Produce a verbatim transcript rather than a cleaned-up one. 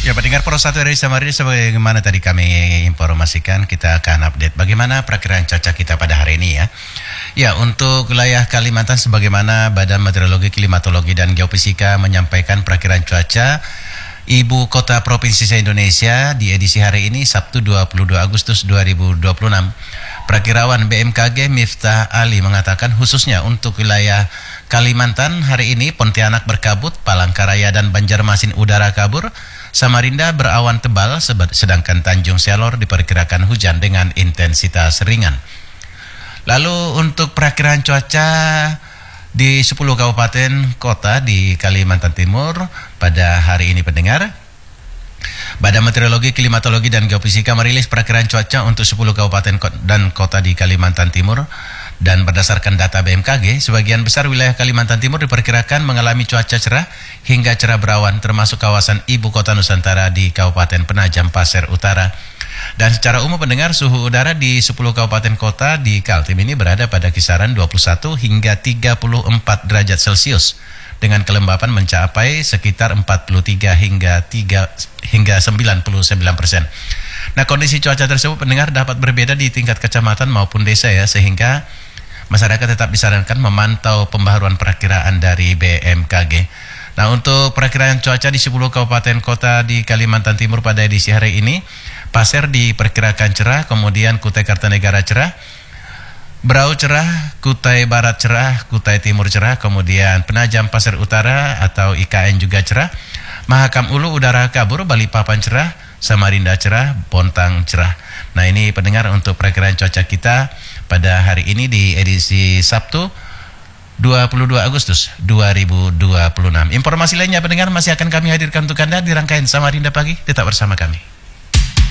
Ya, pendengar Pro satu dari Samarinda, sebagaimana tadi kami informasikan, kita akan update bagaimana perakiraan cuaca kita pada hari ini ya. Ya, untuk wilayah Kalimantan, sebagaimana Badan Meteorologi, Klimatologi, dan Geofisika menyampaikan perakiraan cuaca Ibu Kota Provinsi se-Indonesia di edisi hari ini, Sabtu dua puluh dua Agustus dua ribu dua puluh enam. Perakirawan B M K G Miftah Ali mengatakan khususnya untuk wilayah Kalimantan hari ini Pontianak berkabut, Palangkaraya dan Banjarmasin udara kabur, Samarinda berawan tebal, sedangkan Tanjung Selor diperkirakan hujan dengan intensitas ringan. Lalu untuk perakiraan cuaca di sepuluh kabupaten kota di Kalimantan Timur pada hari ini, pendengar, Badan Meteorologi, Klimatologi, dan Geofisika merilis perakiraan cuaca untuk sepuluh kabupaten dan kota di Kalimantan Timur. Dan berdasarkan data B M K G, sebagian besar wilayah Kalimantan Timur diperkirakan mengalami cuaca cerah hingga cerah berawan, termasuk kawasan Ibu Kota Nusantara di Kabupaten Penajam Pasir Utara. Dan secara umum, pendengar, suhu udara di sepuluh kabupaten kota di Kaltim ini berada pada kisaran dua puluh satu hingga tiga puluh empat derajat Celcius, dengan kelembapan mencapai sekitar empat puluh tiga hingga sembilan puluh sembilan persen. Nah, kondisi cuaca tersebut, pendengar, dapat berbeda di tingkat kecamatan maupun desa ya, sehingga masyarakat tetap disarankan memantau pembaharuan perakiraan dari B M K G. Nah, untuk perakiraan cuaca di sepuluh kabupaten kota di Kalimantan Timur pada edisi hari ini, Pasir diperkirakan cerah, kemudian Kutai Kartanegara cerah, Berau cerah, Kutai Barat cerah, Kutai Timur cerah, kemudian Penajam Pasir Utara atau I K N juga cerah, Mahakam Ulu udara kabur, Balikpapan cerah, Samarinda cerah, Bontang cerah. Nah, ini pendengar untuk perakiraan cuaca kita pada hari ini di edisi Sabtu dua puluh dua Agustus dua ribu dua puluh enam. Informasi lainnya, pendengar, masih akan kami hadirkan untuk Anda di rangkaian Samarinda Pagi. Tetap bersama kami.